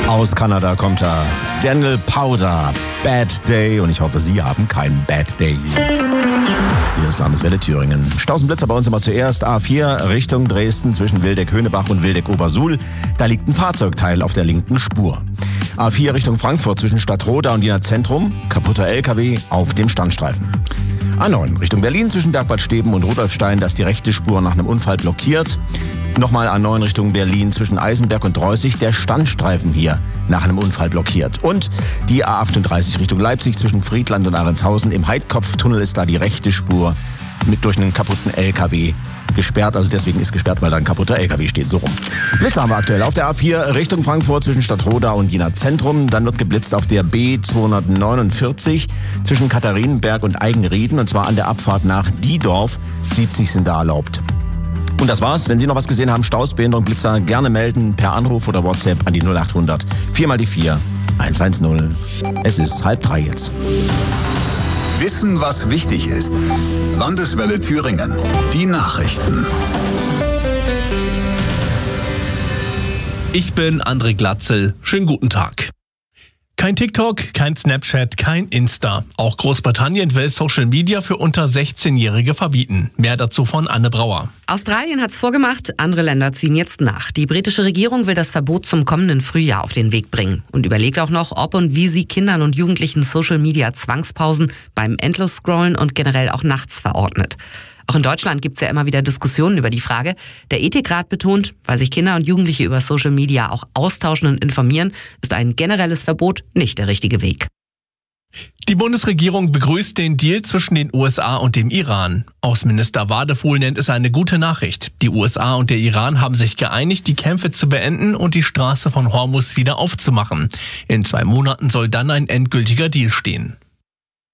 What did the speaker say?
Aus Kanada kommt er, Daniel Powder, Bad Day. Und ich hoffe, Sie haben keinen Bad Day. Hier ist Landeswelle Thüringen. Stausenblitzer bei uns immer zuerst. A4 Richtung Dresden zwischen Wildeck-Höhnebach und Wildeck-Obersuhl. Da liegt ein Fahrzeugteil auf der linken Spur. A4 Richtung Frankfurt zwischen Stadtroda und Jena Zentrum. Kaputter LKW auf dem Standstreifen. A9 Richtung Berlin zwischen Bergbad Steben und Rudolfstein. Da ist die rechte Spur nach einem Unfall blockiert. Nochmal A9 Richtung Berlin zwischen Eisenberg und Reußig. Der Standstreifen hier nach einem Unfall blockiert. Und die A38 Richtung Leipzig zwischen Friedland und Ahrendshausen. Im Heidkopftunnel ist da die rechte Spur mit durch einen kaputten LKW gesperrt. Also deswegen ist gesperrt, weil da ein kaputter LKW steht. So rum. Blitze haben wir aktuell auf der A4 Richtung Frankfurt zwischen Stadtroda und Jena Zentrum. Dann wird geblitzt auf der B249 zwischen Katharinenberg und Eigenrieden. Und zwar an der Abfahrt nach Diedorf. 70 sind da erlaubt. Und das war's. Wenn Sie noch was gesehen haben, Staus, Behinderung, Blitzer, gerne melden per Anruf oder WhatsApp an die 0800 4 mal die 4 110. Es ist 2:30 jetzt. Wissen, was wichtig ist. Landeswelle Thüringen. Die Nachrichten. Ich bin André Glatzel. Schönen guten Tag. Kein TikTok, kein Snapchat, kein Insta. Auch Großbritannien will Social Media für unter 16-Jährige verbieten. Mehr dazu von Anne Brauer. Australien hat's vorgemacht, andere Länder ziehen jetzt nach. Die britische Regierung will das Verbot zum kommenden Frühjahr auf den Weg bringen und überlegt auch noch, ob und wie sie Kindern und Jugendlichen Social Media Zwangspausen beim Endlos-Scrollen und generell auch nachts verordnet. Auch in Deutschland gibt's ja immer wieder Diskussionen über die Frage. Der Ethikrat betont, weil sich Kinder und Jugendliche über Social Media auch austauschen und informieren, ist ein generelles Verbot nicht der richtige Weg. Die Bundesregierung begrüßt den Deal zwischen den USA und dem Iran. Außenminister Wadefuhl nennt es eine gute Nachricht. Die USA und der Iran haben sich geeinigt, die Kämpfe zu beenden und die Straße von Hormuz wieder aufzumachen. In 2 Monaten soll dann ein endgültiger Deal stehen.